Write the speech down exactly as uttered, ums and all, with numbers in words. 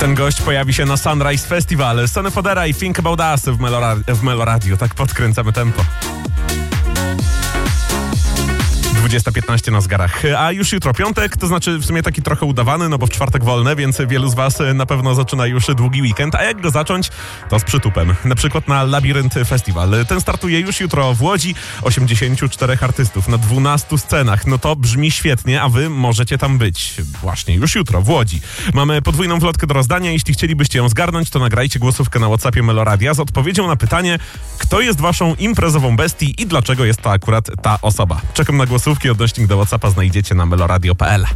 Ten gość pojawi się na Sunrise Festival. Sonny Fodera i Think About Us w, Melora- w Meloradio. Tak podkręcamy tempo. dwudziesta piętnaście na zegarach. A już jutro piątek, to znaczy w sumie taki trochę udawany, no bo w czwartek wolne, więc wielu z was na pewno zaczyna już długi weekend. A jak go zacząć? To z przytupem. Na przykład na Labirynt Festival. Ten startuje już jutro w Łodzi. osiemdziesięciu czterech artystów na dwunastu scenach. No to brzmi świetnie, a wy możecie tam być. Właśnie już jutro w Łodzi. Mamy podwójną wlotkę do rozdania. Jeśli chcielibyście ją zgarnąć, to nagrajcie głosówkę na WhatsAppie Meloradia z odpowiedzią na pytanie, kto jest waszą imprezową bestii i dlaczego jest to akurat ta osoba. Czekam na głosówki. Odnośnik do WhatsAppa znajdziecie na meloradio kropka p l.